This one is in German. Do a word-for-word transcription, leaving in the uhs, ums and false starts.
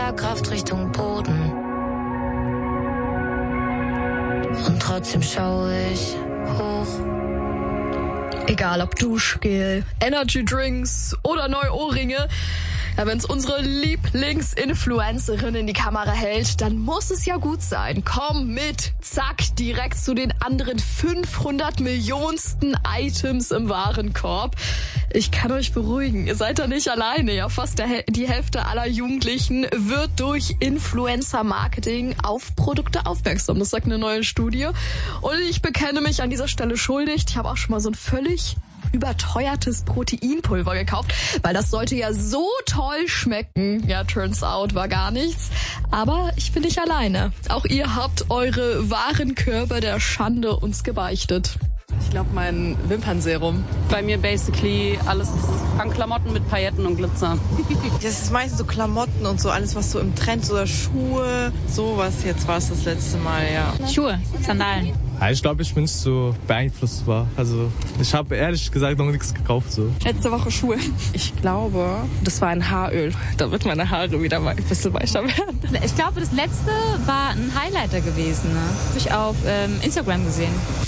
Schwerkraft Richtung Boden. Und trotzdem schaue ich hoch. Egal ob Duschgel, Energy Drinks oder neue Ohrringe. Ja, wenn es unsere Lieblingsinfluencerin in die Kamera hält, dann muss es ja gut sein. Komm mit, zack, direkt zu den anderen fünfhundert Millionensten Items im Warenkorb. Ich kann euch beruhigen, ihr seid da nicht alleine. Ja, fast der, die Hälfte aller Jugendlichen wird durch Influencer-Marketing auf Produkte aufmerksam. Das sagt eine neue Studie. Und ich bekenne mich an dieser Stelle schuldig. Ich habe auch schon mal so ein völlig überteuertes Proteinpulver gekauft, weil das sollte ja so toll schmecken. Ja, turns out, war gar nichts. Aber ich bin nicht alleine. Auch ihr habt eure Warenkörbe der Schande uns gebeichtet. Ich glaube, mein Wimpernserum. Bei mir basically alles an Klamotten mit Pailletten und Glitzer. Das ist meistens so Klamotten und so, alles was so im Trend ist, oder Schuhe, sowas. Jetzt war es das letzte Mal, ja. Schuhe, Sandalen. Ja, ich glaube, ich bin nicht so beeinflusst war. Also ich habe ehrlich gesagt noch nichts gekauft. So. Letzte Woche Schuhe. Ich glaube, das war ein Haaröl, damit meine Haare wieder mal ein bisschen weicher werden. Ich glaube, das letzte war ein Highlighter gewesen. Ne? Habe ich auf ähm, Instagram gesehen.